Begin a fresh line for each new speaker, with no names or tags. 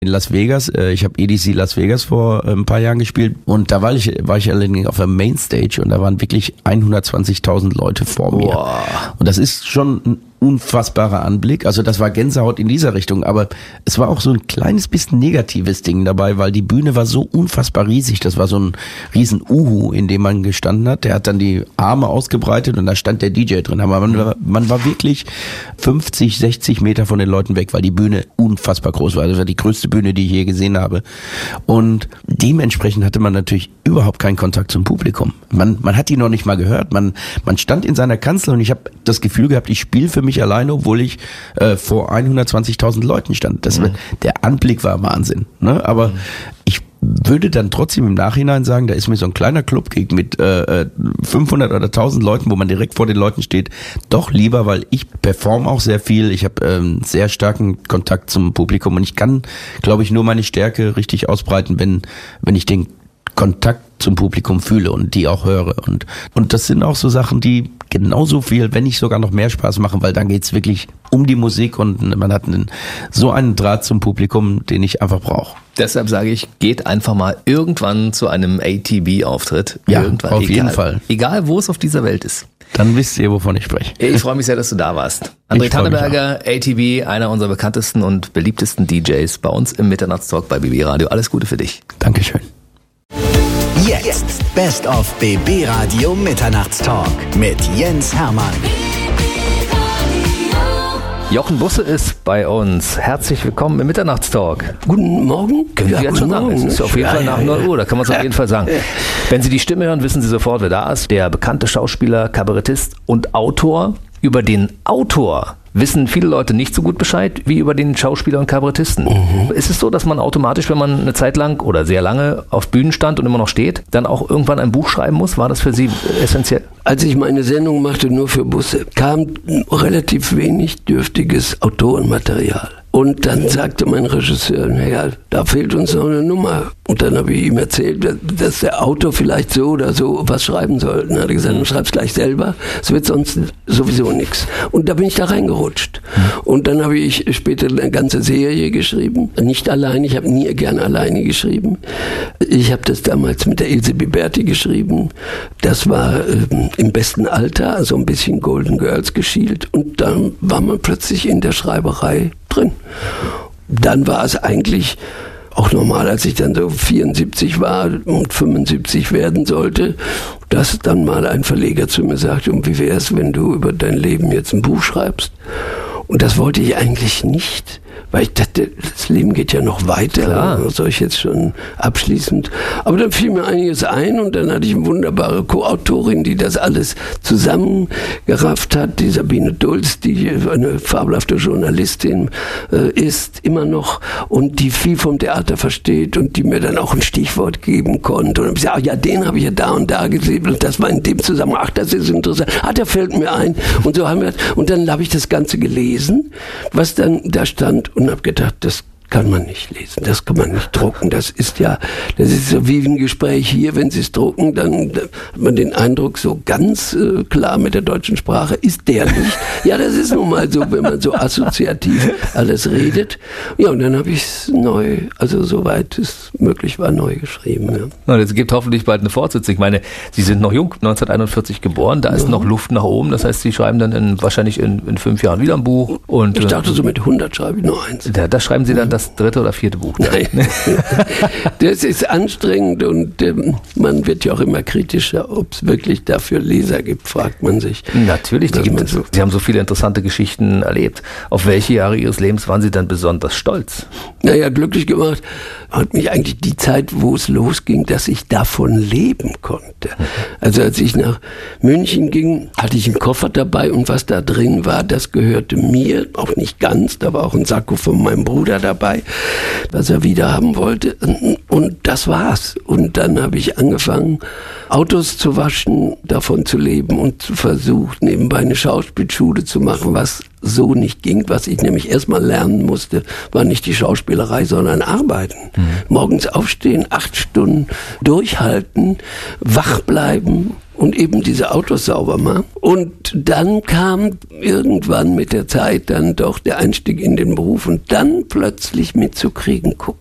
in Las Vegas. Ich habe EDC Las Vegas vor ein paar Jahren gespielt und da war ich allerdings auf der Mainstage und da waren wirklich 120.000 Leute vor mir.
Wow.
Und das ist schon ein unfassbarer Anblick. Also das war Gänsehaut in dieser Richtung, aber es war auch so ein kleines bisschen negatives Ding dabei, weil die Bühne war so unfassbar riesig. Das war so ein riesen Uhu, in dem man gestanden hat. Der hat dann die Arme ausgebreitet und da stand der DJ drin. Aber man war wirklich 50, 60 Meter von den Leuten weg, weil die Bühne unfassbar groß war. Das war die größte Bühne, die ich je gesehen habe. Und dementsprechend hatte man natürlich überhaupt keinen Kontakt zum Publikum. Man hat die noch nicht mal gehört. Man stand in seiner Kanzel und ich habe das Gefühl gehabt, ich spiele für mich alleine, obwohl ich vor 120.000 Leuten stand. Der Anblick war Wahnsinn. Ne? Aber ich würde dann trotzdem im Nachhinein sagen, da ist mir so ein kleiner Club-Gig mit 500 oder 1000 Leuten, wo man direkt vor den Leuten steht, doch lieber, weil ich performe auch sehr viel. Ich habe einen sehr starken Kontakt zum Publikum und ich kann, glaube ich, nur meine Stärke richtig ausbreiten, wenn ich den Kontakt zum Publikum fühle und die auch höre. Und das sind auch so Sachen, die genauso viel, wenn nicht sogar noch mehr Spaß machen, weil dann geht's wirklich um die Musik und man hat so einen Draht zum Publikum, den ich einfach brauche.
Deshalb sage ich, geht einfach mal irgendwann zu einem ATB-Auftritt.
Ja,
irgendwann,
auf jeden Fall.
Egal, wo es auf dieser Welt ist.
Dann wisst ihr, wovon ich spreche.
Ich freue mich sehr, dass du da warst. André Tanneberger, ATB, einer unserer bekanntesten und beliebtesten DJs bei uns im Mitternachtstalk bei BB Radio. Alles Gute für dich.
Dankeschön.
Jetzt Best of BB Radio Mitternachtstalk mit Jens Hermann.
Jochen Busse ist bei uns. Herzlich willkommen im Mitternachtstalk.
Guten Morgen.
Können Sie jetzt schon sagen? Es ist auf jeden Fall nach 9 Uhr, da kann man es auf jeden Fall sagen. Wenn Sie die Stimme hören, wissen Sie sofort, wer da ist. Der bekannte Schauspieler, Kabarettist und Autor. Über den Autor wissen viele Leute nicht so gut Bescheid wie über den Schauspieler und Kabarettisten. Ist es so, dass man automatisch, wenn man eine Zeit lang oder sehr lange auf Bühnen stand und immer noch steht, dann auch irgendwann ein Buch schreiben muss? War das für Sie essentiell?
Als ich meine Sendung machte, nur für Busse, kam relativ wenig dürftiges Autorenmaterial. Und dann sagte mein Regisseur, naja, da fehlt uns noch eine Nummer. Und dann habe ich ihm erzählt, dass der Autor vielleicht so oder so was schreiben soll. Dann hat er gesagt, du schreibst gleich selber, es wird sonst sowieso nichts. Und da bin ich da reingerutscht. Und dann habe ich später eine ganze Serie geschrieben. Nicht allein, ich habe nie gern alleine geschrieben. Ich habe das damals mit der Ilse Biberti geschrieben. Das war im besten Alter, also ein bisschen Golden Girls geschielt. Und dann war man plötzlich in der Schreiberei drin. Dann war es eigentlich auch normal, als ich dann so 74 war und 75 werden sollte, dass dann mal ein Verleger zu mir sagte, und wie wäre es, wenn du über dein Leben jetzt ein Buch schreibst? Und das wollte ich eigentlich nicht, weil ich dachte, das Leben geht ja noch weiter.
Klar.
Soll ich jetzt schon abschließend? Aber dann fiel mir einiges ein und dann hatte ich eine wunderbare Co-Autorin, die das alles zusammengerafft hat, die Sabine Dulz, die eine fabelhafte Journalistin ist, immer noch, und die viel vom Theater versteht und die mir dann auch ein Stichwort geben konnte. Und dann habe ich gesagt, ja, den habe ich ja da und da gesehen und das war in dem Zusammenhang, ach, das ist interessant, der fällt mir ein. Und so haben wir, und dann habe ich das Ganze gelesen, was dann da stand, und habe gedacht, das kann man nicht lesen, das kann man nicht drucken. Das ist so wie ein Gespräch hier, wenn Sie es drucken, dann hat man den Eindruck, so ganz klar mit der deutschen Sprache ist der nicht. Ja, das ist nun mal so, wenn man so assoziativ alles redet. Ja, und dann habe ich es neu, also soweit es möglich war, neu geschrieben. Ja.
Und es gibt hoffentlich bald eine Fortsetzung. Ich meine, Sie sind noch jung, 1941 geboren, da ist noch Luft nach oben. Das heißt, Sie schreiben dann wahrscheinlich in 5 Jahren wieder ein Buch. Und
ich dachte, so mit 100 schreibe ich nur eins.
Da schreiben Sie dann das 3. oder 4. Buch.
Nein, das ist anstrengend und man wird ja auch immer kritischer, ob es wirklich dafür Leser gibt, fragt man sich.
Natürlich, die gibt es. Sie haben so viele interessante Geschichten erlebt. Auf welche Jahre Ihres Lebens waren Sie dann besonders stolz?
Naja, glücklich gemacht hat mich eigentlich die Zeit, wo es losging, dass ich davon leben konnte. Also als ich nach München ging, hatte ich einen Koffer dabei und was da drin war, das gehörte mir, auch nicht ganz, da war auch ein Sakko von meinem Bruder dabei, was er wieder haben wollte, und das war's. Und dann habe ich angefangen, Autos zu waschen, davon zu leben und versucht, nebenbei eine Schauspielschule zu machen, was so nicht ging. Was ich nämlich erstmal lernen musste, war nicht die Schauspielerei, sondern Arbeiten. Morgens aufstehen, 8 Stunden durchhalten, wach bleiben und eben diese Autos sauber machen. Und dann kam irgendwann mit der Zeit dann doch der Einstieg in den Beruf und dann plötzlich mitzukriegen, guck